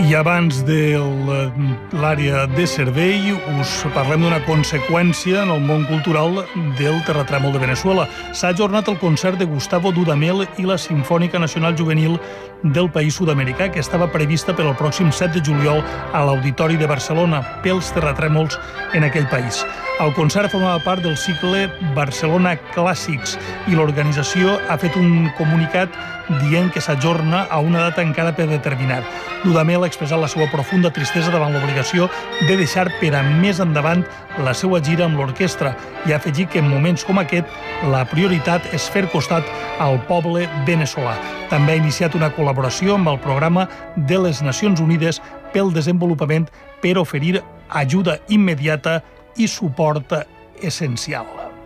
I abans de l'àrea de servei us parlem d'una conseqüència en el món cultural del terratrèmol de Veneçuela. S'ha ajornat el concert de Gustavo Dudamel i la Simfònica Nacional Juvenil del país sud-americà, que estava prevista per al pròxim 7 de juliol a l'Auditori de Barcelona pels terratrèmols en aquell país. El concert formava part del cicle Barcelona Clàssics i l'organització ha fet un comunicat dient que s'ajorna a una data encara per determinar. Dudamel ha expressat la seva profunda tristesa davant l'obligació de deixar per a més endavant la seva gira amb l'orquestra i ha afegit que en moments com aquest la prioritat és fer costat al poble veneçolà. També ha iniciat una col·laboració amb el programa de les Nacions Unides pel desenvolupament per oferir ajuda immediata i suport essencial.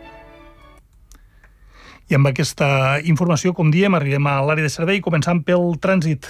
I amb aquesta informació, com diem, arribem a l'àrea de servei, començant pel trànsit.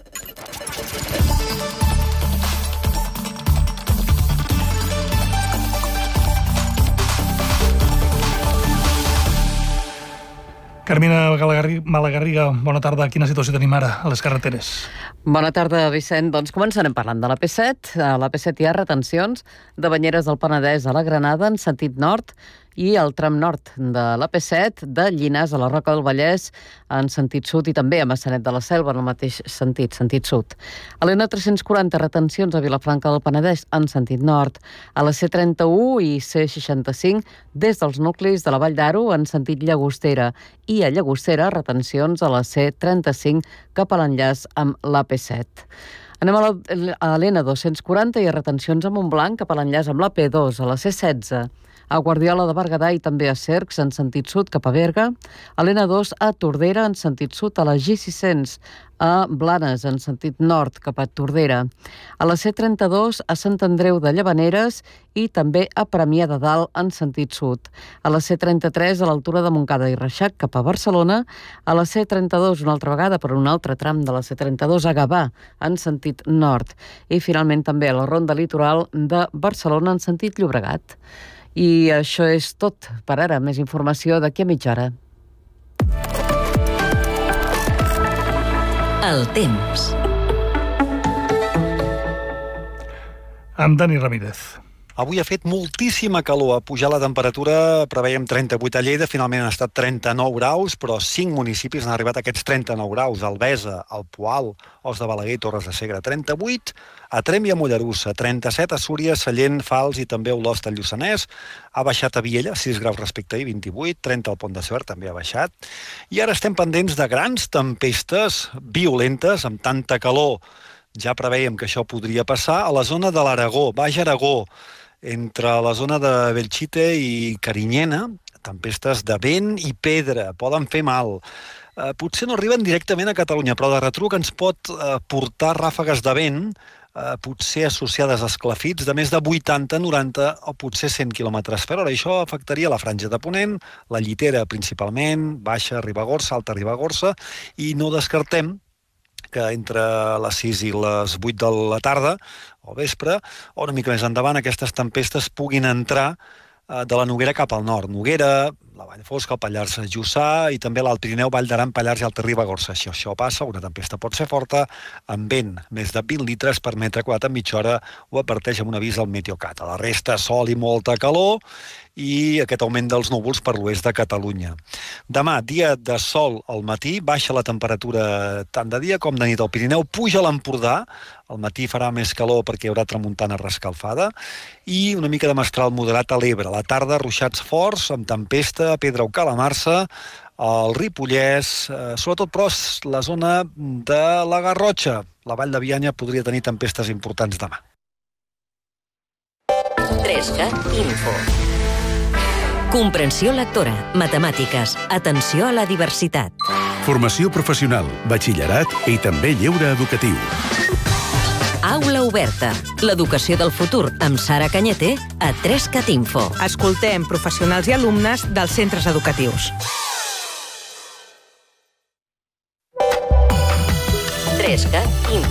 Carmina Malagarriga, bona tarda. Quina situació tenim ara a les carreteres? Bona tarda, Vicent. Doncs començarem parlant de la P7. A la P7 hi ha retencions de Banyeres del Penedès a la Granada en sentit nord i el tram nord de la P7 de Llinars a la Roca del Vallès en sentit sud i també a Maçanet de la Selva en el mateix sentit sud. A l'N340 retencions a Vilafranca del Penedès en sentit nord, a la C31 i C65 des dels nuclis de la Vall d'Aro en sentit Llagostera i a Llagostera retencions a la C35 cap a l'enllaç amb la P7. Anem a l'N240 i a retencions a Montblanc cap a l'enllaç amb la P2, a la C16, a Guardiola de Berguedà i també a Cercs en sentit sud cap a Berga, a l'N2 a Tordera en sentit sud, a la G600 a Blanes en sentit nord cap a Tordera, a la C32 a Sant Andreu de Llavaneres i també a Premià de Dalt en sentit sud, a la C33 a l'altura de Montcada i Reixac cap a Barcelona, a la C32 una altra vegada per un altre tram de la C32 a Gavà en sentit nord i finalment també a la Ronda Litoral de Barcelona en sentit Llobregat. I això és tot per ara. Més informació d'aquí a mitja hora. El temps. Amb Dani Ramírez. Avui ha fet moltíssima calor, ha pujat la temperatura, preveiem 38 a Lleida, finalment han estat 39 graus, però 5 municipis han arribat a aquests 39 graus, Albesa, el Poal, Os de Balaguer i Torres de Segre, 38, a Tremp i a Mollerussa, 37 a Súria, Sallent, Fals i també a Olost al Lluçanès, ha baixat a Viella, 6 graus respecte a ahir, 28, 30 al Pont de Suert, també ha baixat, i ara estem pendents de grans tempestes violentes, amb tanta calor. Ja preveiem que això podria passar a la zona de l'Aragó, Baix Aragó, entre la zona de Belchite i Carinyena, tempestes de vent i pedra, poden fer mal. Potser no arriben directament a Catalunya, però de retruc ens pot portar ràfegues de vent, potser associades a esclafits de més de 80, 90 o potser 100 km per hora. Això afectaria la franja de Ponent, la Llitera principalment, Baixa Ribagorça, Alta Ribagorça, i no descartem que entre les 6 i les 8 de la tarda o vespre, o una mica més endavant, aquestes tempestes puguin entrar de la Noguera cap al nord. Noguera, la Vall Fosca, el Pallars Jussà i també l'Alt Pirineu, Vall d'Aran, Pallars i Alta Ribagorça. Si això passa, una tempesta pot ser forta, amb vent, més de 20 litres per metre quadrat en mitja hora, ho adverteix amb un avís al Meteocat. A la resta, sol i molta calor, i aquest augment dels núvols per l'oest de Catalunya. Demà, dia de sol al matí, baixa la temperatura tant de dia com de nit al Pirineu, puja a l'Empordà, al matí farà més calor perquè hi haurà tramuntana rescalfada, i una mica de mestral moderat a l'Ebre. A la tarda, ruixats forts, amb tempesta, Pedra o Calamarsa, el Ripollès, sobretot però la zona de la Garrotxa. La Vall de Bianya podria tenir tempestes importants demà. 3CAT Info. Comprensió lectora, matemàtiques, atenció a la diversitat. Formació professional, batxillerat i també lleure educatiu. Aula oberta, l'educació del futur amb Sara Cañete a 3CAT Info. Escoltem professionals i alumnes dels centres educatius. 3CAT Info.